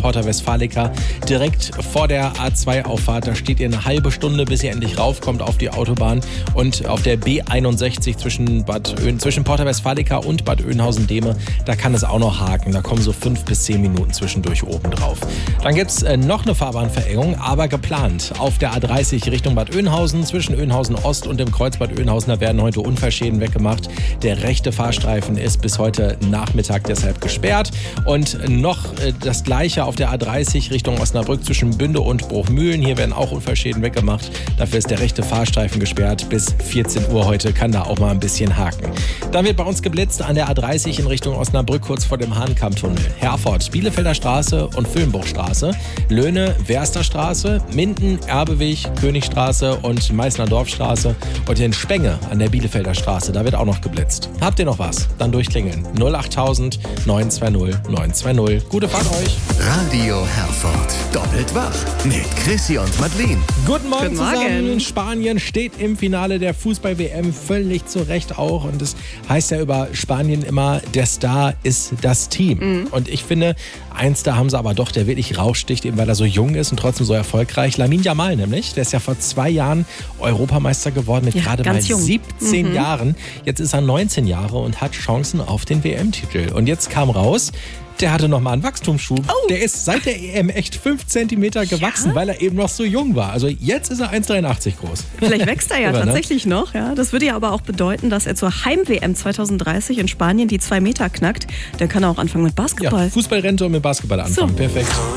Porta Westfalica direkt vor der A2-Auffahrt. Da steht ihr eine halbe Stunde, bis ihr endlich raufkommt auf die Autobahn. Und auf der B61 zwischen Porta Westfalica und Bad Oeynhausen-Dehme, da kann es auch noch haken. Da kommen so 5 bis 10 Minuten zwischendurch oben drauf. Dann gibt es noch eine Fahrbahnverengung, aber geplant. Auf der A30 Richtung Bad Oeynhausen, zwischen Oeynhausen Ost und dem Kreuz Bad Oeynhausen, da werden heute Unfallschäden weggemacht. Der rechte Fahrstreifen ist bis heute Nachmittag deshalb gesperrt. Und noch das Gleiche auf der A30 Richtung Osnabrück zwischen Bünde und Bruchmühlen. Hier werden auch Unfallschäden weggemacht. Dafür ist der rechte Fahrstreifen gesperrt. Bis 14 Uhr heute kann da auch mal ein bisschen haken. Dann wird bei uns geblitzt an der A30 in Richtung Osnabrück, kurz vor dem Hahnkammtunnel. Herford, Bielefelder Straße und Füllenbruchstraße. Löhne, Wersterstraße, Minden, Erbeweg, Königstraße und Meißner Dorfstraße. Und in Spenge an der Bielefelder Straße, da wird auch noch geblitzt. Habt ihr noch was? Dann durchklingeln. 08000 920 920. Gute Fahrt euch. Radio Herford. Doppelt wach mit Chrissy und Madeleine. Guten Morgen Guten Morgen. zusammen. Spanien steht im Finale der Fußball-WM, völlig zu Recht auch. Und es heißt ja über Spanien immer, der Star ist das Team. Und ich finde, eins da haben sie aber doch, der wirklich raussticht, eben weil er so jung ist und trotzdem so erfolgreich. Lamine Yamal nämlich, der ist ja vor 2 Jahren Europameister geworden mit gerade mal ganz jung. 17 Jahren. Jetzt ist er 19 Jahre und hat Chancen auf den WM-Titel. Und jetzt kam raus, der hatte nochmal einen Wachstumsschub. Oh. Der ist seit der EM echt 5 Zentimeter gewachsen, weil er eben noch so jung war. Also jetzt ist er 1,83 groß. Vielleicht wächst er ja Irre, ne? tatsächlich noch. Ja. Das würde ja aber auch bedeuten, dass er zur Heim-WM 2030 in Spanien die 2 Meter knackt. Dann kann er auch anfangen mit Basketball. Ja, Fußballrente und mit Basketball anfangen. So. Perfekt.